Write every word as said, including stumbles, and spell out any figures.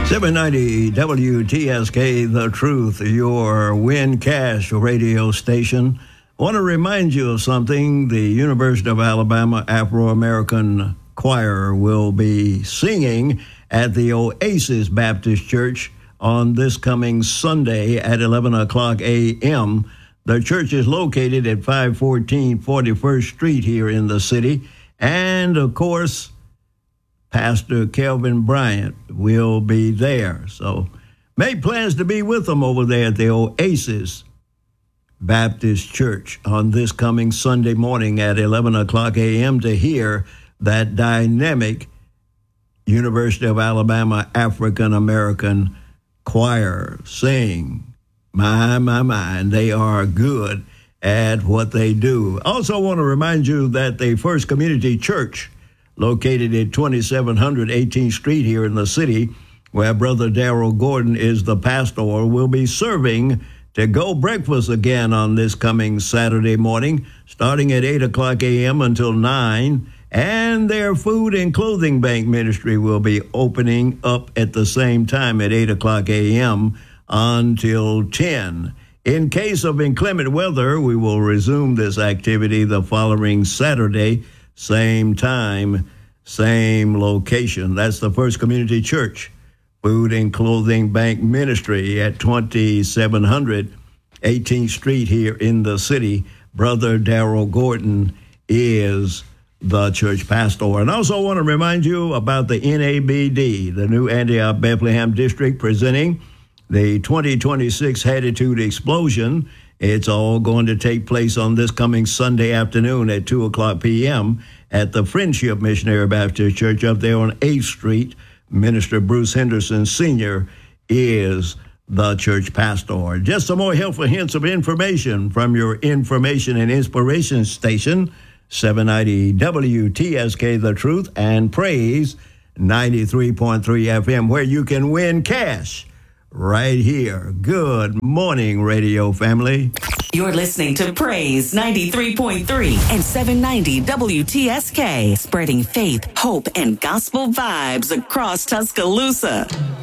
seven ninety W T S K, The Truth, your Win Cash radio station. I want to remind you of something. The University of Alabama Afro-American Choir will be singing at the Oasis Baptist Church on this coming Sunday at eleven o'clock a.m. The church is located at five fourteen forty-first Street here in the city. And, of course, Pastor Kelvin Bryant will be there. So make plans to be with them over there at the Oasis Baptist Church on this coming Sunday morning at eleven o'clock a.m. to hear that dynamic University of Alabama African American Choir sing. My, my, my, and they are good at what they do. Also want to remind you that the First Community Church, located at twenty-seven hundred eighteenth Street here in the city, where Brother Darrell Gordon is the pastor, will be serving to-go breakfast again on this coming Saturday morning, starting at eight o'clock a.m. until nine. And their food and clothing bank ministry will be opening up at the same time at eight o'clock a.m. until ten. In case of inclement weather, we will resume this activity the following Saturday, same time, same location. That's the First Community Church Food and Clothing Bank Ministry at twenty-seven hundred eighteenth Street here in the city. Brother Darrell Gordon is the church pastor. And also want to remind you about the N A B D, the new Antioch Bethlehem District, presenting the twenty twenty-six Hatitude Explosion. It's all going to take place on this coming Sunday afternoon at two o'clock p.m. at the Friendship Missionary Baptist Church up there on eighth Street. Minister Bruce Henderson Senior is the church pastor. Just some more helpful hints of information from your information and inspiration station, seven ninety W T S K, The Truth, and Praise ninety-three point three F M, where you can win cash right here. Good morning, radio family. You're listening to Praise ninety-three point three and seven ninety W T S K, spreading faith, hope, and gospel vibes across Tuscaloosa.